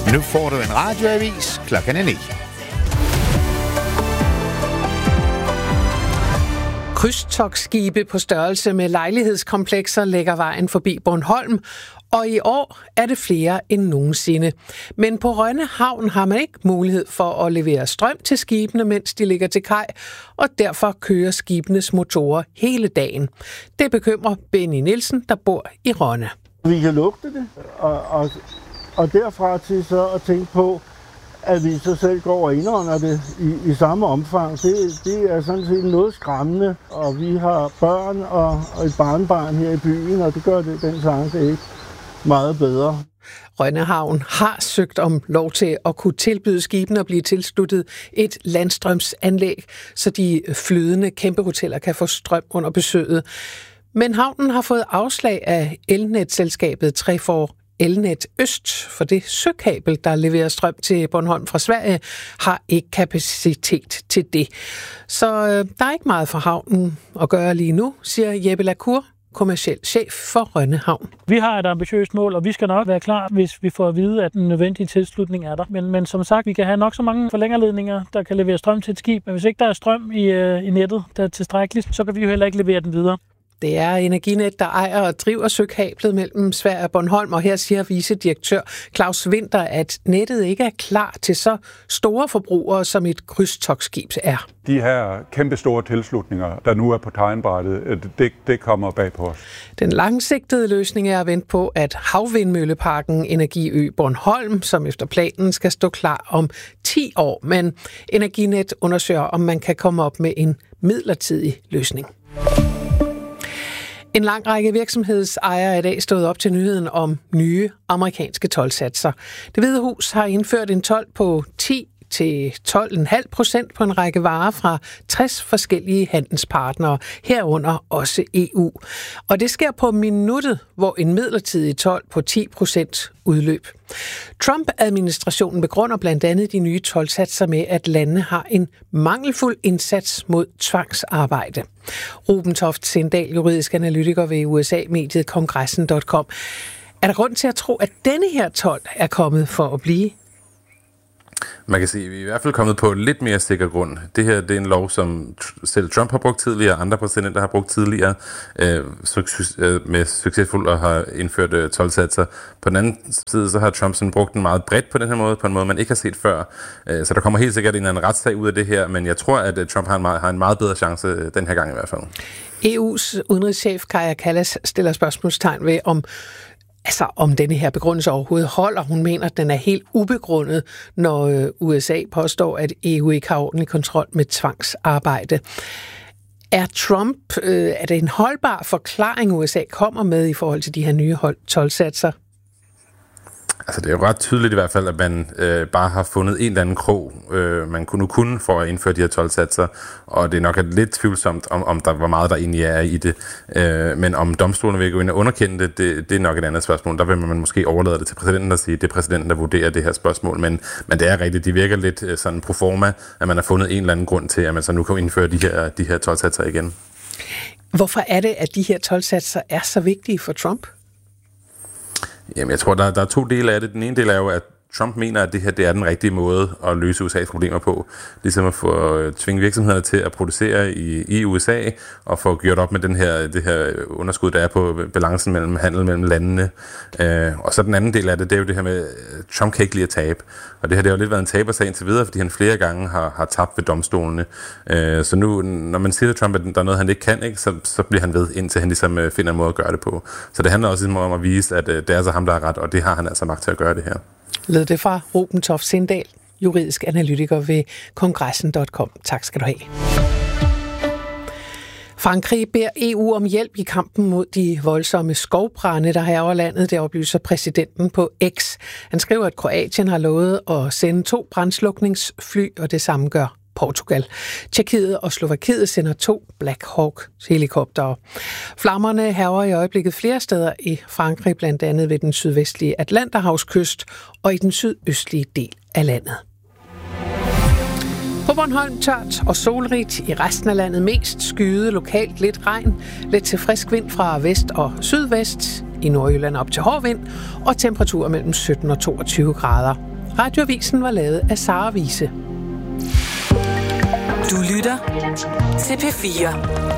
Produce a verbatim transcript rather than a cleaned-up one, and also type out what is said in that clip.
Nu får du en radioavis klokken er ni. Krydstogtskibe på størrelse med lejlighedskomplekser lægger vejen forbi Bornholm, og i år er det flere end nogensinde. Men på Rønne Havn har man ikke mulighed for at levere strøm til skibene, mens de ligger til kaj, og derfor kører skibenes motorer hele dagen. Det bekymrer Benny Nielsen, der bor i Rønne. Vi kan lugte det, og, og, og derfra til så at tænke på, at vi så selv går og indånder det i, i samme omfang, det, det er sådan set noget skræmmende. Og vi har børn og, og et barnebarn her i byen, og det gør det, den chance ikke meget bedre. Rønne Havn har søgt om lov til at kunne tilbyde skibene at blive tilsluttet et landstrømsanlæg, så de flydende kæmpehoteller kan få strøm under besøget. Men havnen har fået afslag af elnetselskabet Trefor Elnet Øst, for det søkabel, der leverer strøm til Bornholm fra Sverige, har ikke kapacitet til det. Så øh, der er ikke meget for havnen at gøre lige nu, siger Jeppe Lacour, kommerciel chef for Rønne Havn. Vi har et ambitiøst mål, og vi skal nok være klar, hvis vi får at vide, at den nødvendige tilslutning er der. Men, men som sagt, vi kan have nok så mange forlængerledninger, der kan levere strøm til et skib. Men hvis ikke der er strøm i, øh, i nettet, der er tilstrækkeligt, så kan vi jo heller ikke levere den videre. Det er Energinet, der ejer og driver søkablet mellem Sverige og Bornholm, og her siger vicedirektør Claus Winter, at nettet ikke er klar til så store forbrugere, som et krydstogtskib er. De her kæmpe store tilslutninger, der nu er på tegnbrættet, det, det kommer bag på os. Den langsigtede løsning er at vente på, at havvindmølleparken Energiø Bornholm, som efter planen skal stå klar om ti år, men Energinet undersøger, om man kan komme op med en midlertidig løsning. En lang række virksomhedsejere er i dag stået op til nyheden om nye amerikanske toldsatser. Det Hvide Hus har indført en told på ti til tolv komma fem procent på en række varer fra tres forskellige handelspartnere, herunder også E U. Og det sker på minuttet, hvor en midlertidig told på ti procent udløb. Trump-administrationen begrunder blandt andet de nye toldsatser med, at landene har en mangelfuld indsats mod tvangsarbejde. Ruben Toft Sindal, juridisk analytiker ved U S A-mediet Kongressen punktum com. Er der grund til at tro, at denne her told er kommet for at blive? Man kan sige, at vi er i hvert fald kommet på lidt mere sikker grund. Det her det er en lov, som selv Trump har brugt tidligere, andre præsidenter har brugt tidligere, øh, med succesfuldt og har indført øh, toldsatser. På den anden side, så har Trump sådan brugt den meget bredt på den her måde, på en måde, man ikke har set før. Øh, så der kommer helt sikkert en eller anden retssag ud af det her, men jeg tror, at øh, Trump har en, meget, har en meget bedre chance øh, den her gang i hvert fald. E U's udenrigschef Kaja Kallas stiller spørgsmålstegn ved, om Altså, om denne her begrundelse overhovedet holder. Hun mener, at den er helt ubegrundet, når U S A påstår, at E U ikke har ordentlig kontrol med tvangsarbejde. Er Trump, øh, er det en holdbar forklaring, U S A kommer med i forhold til de her nye toldsatser? Altså, det er jo ret tydeligt i hvert fald, at man øh, bare har fundet en eller anden krog, øh, man kunne nu kunne for at indføre de her toldsatser, og det er nok lidt tvivlsomt, om, om der hvor meget der egentlig er i det. Øh, men om domstolene vil gå ind og underkende det, det, det er nok et andet spørgsmål. Der vil man måske overlade det til præsidenten og sige, det er præsidenten, der vurderer det her spørgsmål. Men, men det er rigtigt, de virker lidt øh, sådan pro forma, at man har fundet en eller anden grund til, at man så nu kan indføre de her, de her toldsatser igen. Hvorfor er det, at de her toldsatser er så vigtige for Trump? Jamen, jeg tror, der, der er to dele af det. Den ene del er jo, at Trump mener, at det her det er den rigtige måde at løse U S A's problemer på. Ligesom at få tvinge virksomhederne til at producere i, i U S A, og få gjort op med den her, det her underskud, der er på balancen mellem handel mellem landene. Øh, og så den anden del af det, det er jo det her med, at Trump kan ikke lide at tabe. Og det her det har jo lidt været en tabersag indtil videre, fordi han flere gange har, har tabt ved domstolene. Øh, så nu, når man siger til Trump, at der er noget, han ikke kan, ikke, så, så bliver han ved, indtil han ligesom finder en måde at gøre det på. Så det handler også om at vise, at det er altså ham, der er ret, og det har han altså magt til at gøre det her. Lød det fra Ruben Toft Sindal, juridisk analytiker ved Kongressen punktum com. Tak skal du have. Frankrig beder E U om hjælp i kampen mod de voldsomme skovbrande, der hærger landet. Det oplyser præsidenten på X. Han skriver, at Kroatien har lovet at sende to brandslukningsfly, og det samme gør Portugal. Tjekkiet og Slovakiet sender to Black Hawk-helikoptere. Flammerne hærger i øjeblikket flere steder i Frankrig, blandt andet ved den sydvestlige Atlanterhavskyst og i den sydøstlige del af landet. På Bornholm tørt og solrigt, i resten af landet mest skyet, lokalt lidt regn, lidt til frisk vind fra vest og sydvest, i Nordjylland op til hård vind, og temperaturer mellem sytten og toogtyve grader. Radioavisen var lavet af Sara Wiese. Du lytter til P fire.